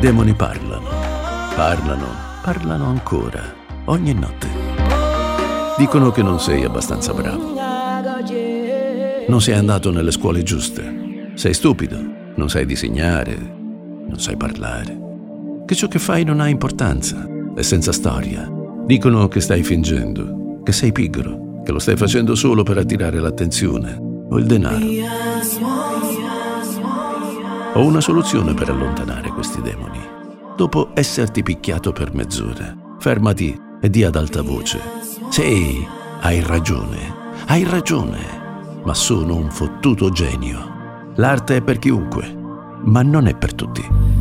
demoni parlano, parlano, parlano ancora, ogni notte. Dicono che non sei abbastanza bravo. Non sei andato nelle scuole giuste. Sei stupido, non sai disegnare, non sai parlare. Che ciò che fai non ha importanza, è senza storia. Dicono che stai fingendo, che sei pigro, che lo stai facendo solo per attirare l'attenzione o il denaro. Ho una soluzione per allontanare questi demoni. Dopo esserti picchiato per mezz'ora, fermati e di ad alta voce: sì, hai ragione, ma sono un fottuto genio. L'arte è per chiunque, ma non è per tutti.